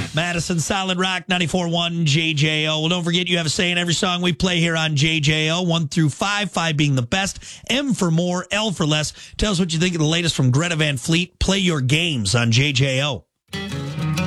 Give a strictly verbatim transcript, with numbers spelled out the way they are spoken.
Madison Solid Rock ninety-four point one J J O. Well, don't forget you have a say in every song we play here on J J O. One through five, five being the best, M for more, L for less. Tell us what you think of the latest from Greta Van Fleet. Play your games on J J O.